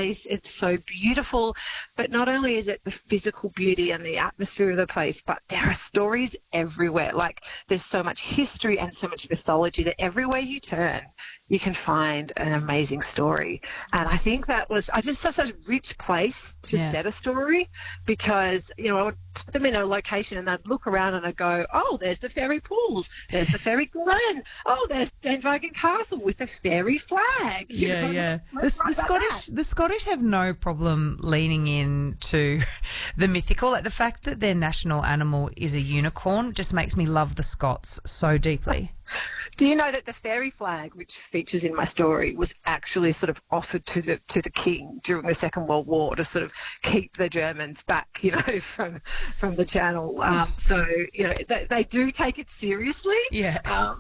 it's so beautiful. But not only is it the physical beauty and the atmosphere of the place, but there are stories everywhere. Like there's so much history and so much mythology that everywhere you turn, you can find an amazing story. And I think that was just such a rich place to set a story, because, you know, I would put them in a location and they'd look around and I'd go, oh, there's the Fairy Pools, there's the Fairy Glen, oh, there's Danvagan Castle with the fairy flag. The Scottish have no problem leaning into the mythical. Like the fact that their national animal is a unicorn just makes me love the Scots so deeply. Do you know that the fairy flag, which features in my story, was actually sort of offered to the king during the Second World War to sort of keep the Germans back, you know, from the Channel. So, you know, they do take it seriously. Yeah.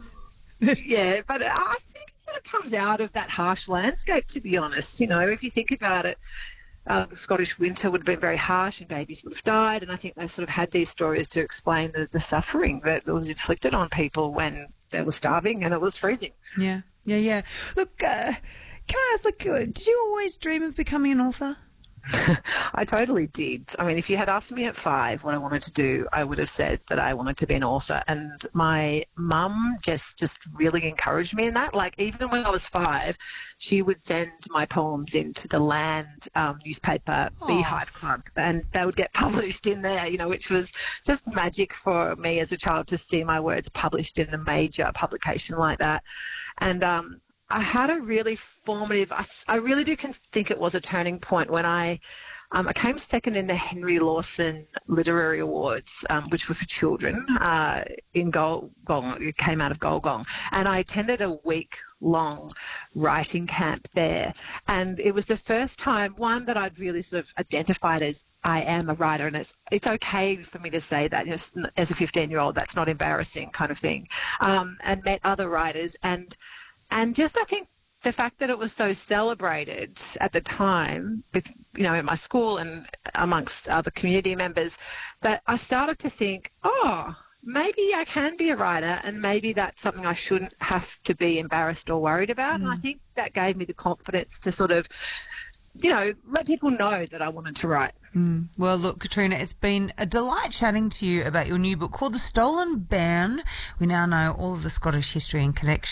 But I think it sort of comes out of that harsh landscape, to be honest. You know, if you think about it, Scottish winter would have been very harsh and babies would have died, and I think they sort of had these stories to explain the suffering that was inflicted on people when they were starving and it was freezing. Yeah. Look, can I ask, like, did you always dream of becoming an author? I totally did. I mean, if you had asked me at 5 what I wanted to do, I would have said that I wanted to be an author. And my mum just really encouraged me in that. Like, even when I was 5, she would send my poems into the Land newspaper, Beehive Club, and they would get published in there, you know, which was just magic for me as a child to see my words published in a major publication like that. And I had a really formative, I really do think it was a turning point when I came second in the Henry Lawson Literary Awards, which were for children, in Golgong. It came out of Golgong. And I attended a week-long writing camp there. And it was the first time, one, that I'd really sort of identified as I am a writer, and it's okay for me to say that, you know, as a 15-year-old, that's not embarrassing kind of thing, and met other writers. And just, I think, the fact that it was so celebrated at the time, with, you know, in my school and amongst other community members, that I started to think, oh, maybe I can be a writer, and maybe that's something I shouldn't have to be embarrassed or worried about. And I think that gave me the confidence to sort of, you know, let people know that I wanted to write. Well, look, Katrina, it's been a delight chatting to you about your new book called The Stolen Bairn. We now know all of the Scottish history and connection